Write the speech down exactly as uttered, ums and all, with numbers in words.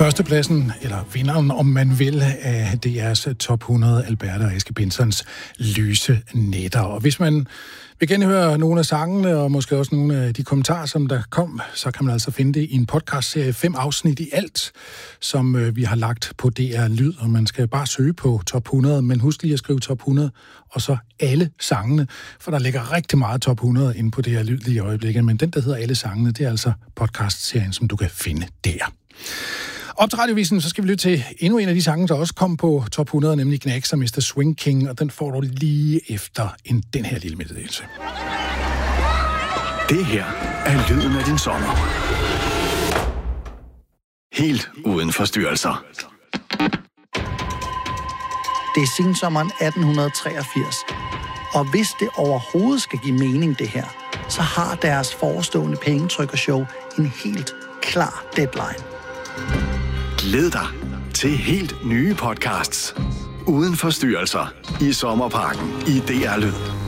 Førstepladsen, eller vinderen, om man vil, af D R's top hundrede, Alberte og Eske Bensons Lyse Nætter. Og hvis man vil genhøre nogle af sangene, og måske også nogle af de kommentarer, som der kom, så kan man altså finde det i en podcastserie, fem afsnit i alt, som vi har lagt på D R Lyd, og man skal bare søge på top hundrede, men husk lige at skrive top hundrede, og så alle sangene, for der ligger rigtig meget top hundrede inde på D R Lyd lige i øjeblikket, men den, der hedder alle sangene, det er altså podcastserien, som du kan finde der. Op til Radiovisen, så skal vi lytte til endnu en af de sange, der også kom på top hundrede, nemlig Gnags og mister Swing King, og den får du lige efter en, den her lille meddelelse. Det her er lyden af din sommer. Helt uden forstyrrelser. Det er sensommeren atten treogfirs, og hvis det overhovedet skal give mening det her, så har deres forestående pengetrykkershow en helt klar deadline. Glæd dig til helt nye podcasts uden forstyrrelser i Sommerparken i D R Lyd.